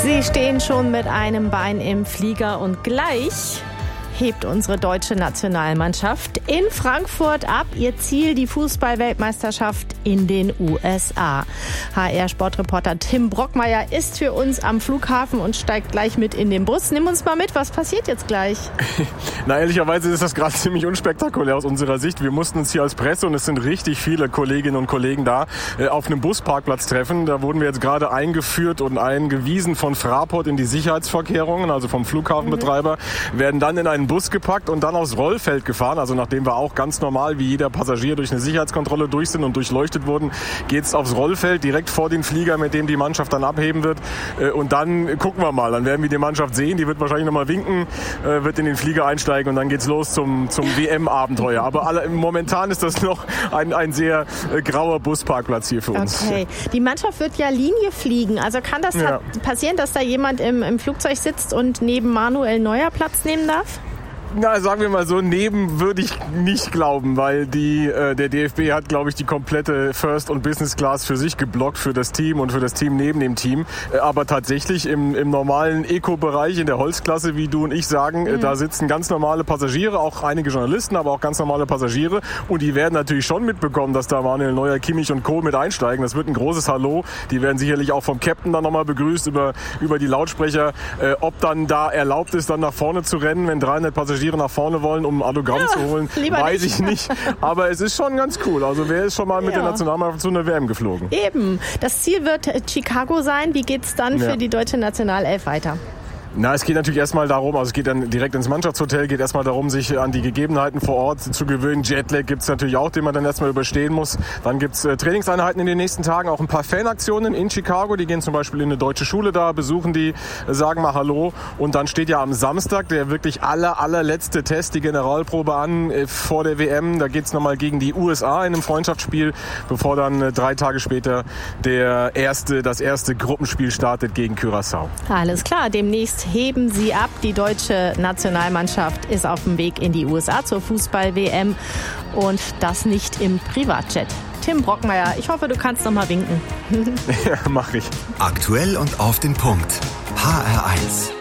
Sie stehen schon mit einem Bein im Flieger und gleich hebt unsere deutsche Nationalmannschaft in Frankfurt ab. Ihr Ziel, die Fußball-Weltmeisterschaft in den USA. HR-Sportreporter Tim Brockmeier ist für uns am Flughafen und steigt gleich mit in den Bus. Nimm uns mal mit, was passiert jetzt gleich? Na, ehrlicherweise ist das gerade ziemlich unspektakulär aus unserer Sicht. Wir mussten uns hier als Presse, und es sind richtig viele Kolleginnen und Kollegen da, auf einem Busparkplatz treffen. Da wurden wir jetzt gerade eingeführt und eingewiesen von Fraport in die Sicherheitsvorkehrungen, also vom Flughafenbetreiber, werden dann in einen Bus gepackt und dann aufs Rollfeld gefahren. Also nachdem wir auch ganz normal wie jeder Passagier durch eine Sicherheitskontrolle durch sind und durchleuchtet wurden, geht's aufs Rollfeld direkt vor den Flieger, mit dem die Mannschaft dann abheben wird. Und dann gucken wir mal. Dann werden wir die Mannschaft sehen. Die wird wahrscheinlich nochmal winken, wird in den Flieger einsteigen und dann geht's los zum WM-Abenteuer. Aber momentan ist das noch ein sehr grauer Busparkplatz hier für uns. Okay. Die Mannschaft wird ja Linie fliegen. Also kann das passieren, dass da jemand im Flugzeug sitzt und neben Manuel Neuer Platz nehmen darf? Na, sagen wir mal so, neben würde ich nicht glauben, weil der DFB hat, glaube ich, die komplette First- und Business Class für sich geblockt, für das Team und für das Team neben dem Team. Aber tatsächlich im normalen Eco-Bereich, in der Holzklasse, wie du und ich sagen, da sitzen ganz normale Passagiere, auch einige Journalisten, aber auch ganz normale Passagiere. Und die werden natürlich schon mitbekommen, dass da Manuel Neuer, Kimmich und Co. mit einsteigen. Das wird ein großes Hallo. Die werden sicherlich auch vom Captain dann nochmal begrüßt über die Lautsprecher. Ob dann da erlaubt ist, dann nach vorne zu rennen, wenn 300 Passagiere nach vorne wollen, um ein Autogramm zu holen, weiß ich nicht. Aber es ist schon ganz cool. Also wer ist schon mal mit der Nationalmannschaft zu einer WM geflogen? Eben. Das Ziel wird Chicago sein. Wie geht's dann für die deutsche Nationalelf weiter? Na, es geht natürlich erstmal darum, also es geht dann direkt ins Mannschaftshotel, geht erstmal darum, sich an die Gegebenheiten vor Ort zu gewöhnen. Jetlag gibt's natürlich auch, den man dann erstmal überstehen muss. Dann gibt's Trainingseinheiten in den nächsten Tagen, auch ein paar Fanaktionen in Chicago. Die gehen zum Beispiel in eine deutsche Schule da, besuchen die, sagen mal Hallo. Und dann steht ja am Samstag der wirklich allerletzte Test, die Generalprobe an vor der WM. Da geht's nochmal gegen die USA in einem Freundschaftsspiel, bevor dann 3 Tage später das erste Gruppenspiel startet gegen Curaçao. Alles klar, demnächst heben sie ab. Die deutsche Nationalmannschaft ist auf dem Weg in die USA zur Fußball-WM und das nicht im Privatjet. Tim Brockmeier, ich hoffe, du kannst noch mal winken. Ja, mach ich. Aktuell und auf den Punkt. HR1.